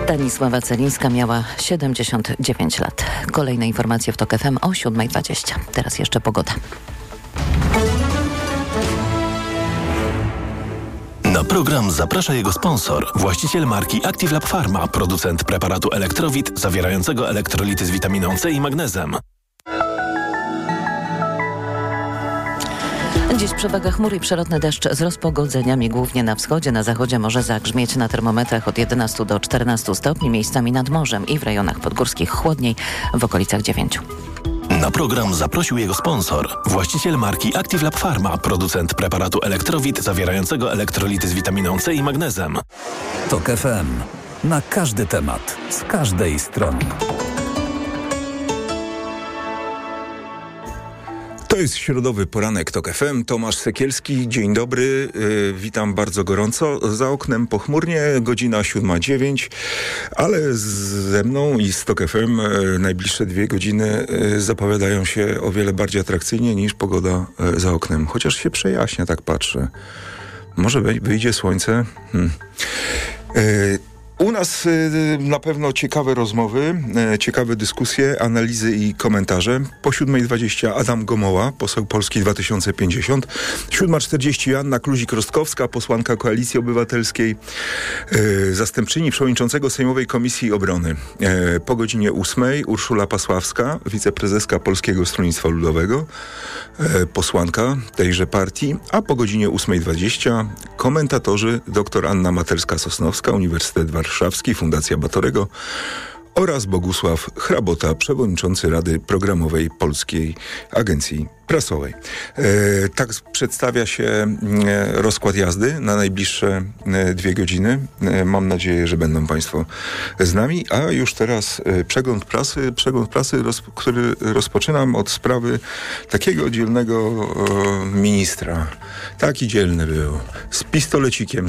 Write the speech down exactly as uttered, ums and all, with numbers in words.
Stanisława Celińska miała siedemdziesiąt dziewięć lat. Kolejne informacje w TOK F M o siódma dwadzieścia. Teraz jeszcze pogoda. Na program zaprasza jego sponsor, właściciel marki Active Lab Pharma, producent preparatu Elektrowit zawierającego elektrolity z witaminą C i magnezem. Dziś przewaga chmur i przelotny deszcz z rozpogodzeniami, głównie na wschodzie. Na zachodzie może zagrzmieć, na termometrach od jedenastu do czternastu stopni, miejscami nad morzem i w rejonach podgórskich chłodniej, w okolicach dziewięciu. Na program zaprosił jego sponsor, właściciel marki Active Lab Pharma, producent preparatu Elektrowit zawierającego elektrolity z witaminą C i magnezem. TOK F M. Na każdy temat, z każdej strony. To jest środowy poranek TOK F M. Tomasz Sekielski, dzień dobry, yy, witam bardzo gorąco. Za oknem pochmurnie, godzina siódma dziewięć, ale ze mną i z TOK F M yy, najbliższe dwie godziny yy, zapowiadają się o wiele bardziej atrakcyjnie niż pogoda yy, za oknem. Chociaż się przejaśnia, tak patrzę. Może wyjdzie słońce? Hmm. Yy, U nas y, na pewno ciekawe rozmowy, y, ciekawe dyskusje, analizy i komentarze. Po siódma dwadzieścia Adam Gomoła, poseł Polski dwa tysiące pięćdziesiąt. siódma czterdzieści Joanna Kluzik-Rostkowska, posłanka Koalicji Obywatelskiej, y, zastępczyni przewodniczącego Sejmowej Komisji Obrony. Y, po godzinie ósmej Urszula Pasławska, wiceprezeska Polskiego Stronnictwa Ludowego, y, posłanka tejże partii. A po godzinie ósma dwadzieścia komentatorzy dr Anna Materska-Sosnowska, Uniwersytet Warszawski, Fundacja Batorego oraz Bogusław Hrabota, przewodniczący Rady Programowej Polskiej Agencji Prasowej. E, tak przedstawia się e, rozkład jazdy na najbliższe e, dwie godziny. E, mam nadzieję, że będą Państwo z nami. A już teraz e, przegląd prasy, przegląd prasy, roz, który rozpoczynam od sprawy takiego dzielnego e, ministra. Taki dzielny był. Z pistolecikiem